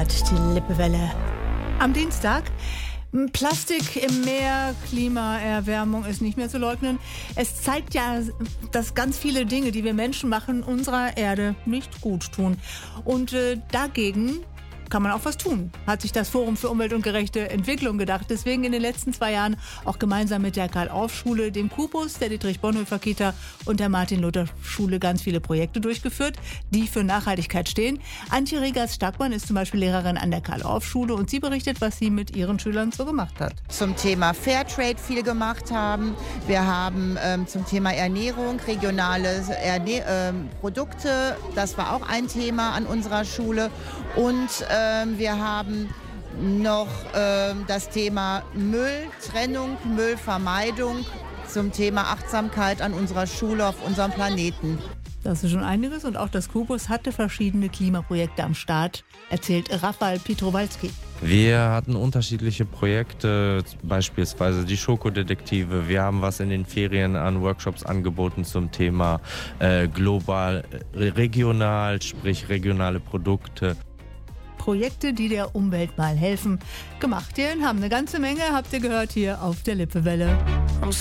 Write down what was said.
hört die Lippewelle. Am Dienstag. Plastik im Meer, Klimaerwärmung ist nicht mehr zu leugnen. Es zeigt ja, dass ganz viele Dinge, die wir Menschen machen, unserer Erde nicht gut tun. Und dagegen kann man auch was tun, hat sich das Forum für Umwelt und gerechte Entwicklung gedacht. Deswegen in den letzten 2 Jahren auch gemeinsam mit der Karl-Orff-Schule, dem Kubus, der Dietrich-Bonhoeffer-Kita und der Martin-Luther-Schule ganz viele Projekte durchgeführt, die für Nachhaltigkeit stehen. Antje Regers-Starkmann ist zum Beispiel Lehrerin an der Karl-Orff-Schule und sie berichtet, was sie mit ihren Schülern so gemacht hat. Zum Thema Fairtrade viel gemacht haben. Wir haben zum Thema Ernährung, regionale Produkte, das war auch ein Thema an unserer Schule. Und wir haben noch das Thema Mülltrennung, Müllvermeidung zum Thema Achtsamkeit an unserer Schule auf unserem Planeten. Das ist schon einiges und auch das Kubus hatte verschiedene Klimaprojekte am Start, erzählt Rafal Pietrowalski. Wir hatten unterschiedliche Projekte, beispielsweise die Schokodetektive. Wir haben was in den Ferien an Workshops angeboten zum Thema global, regional, sprich regionale Produkte. Projekte, die der Umwelt mal helfen. Gemacht, die haben eine ganze Menge, habt ihr gehört hier auf der Lippewelle.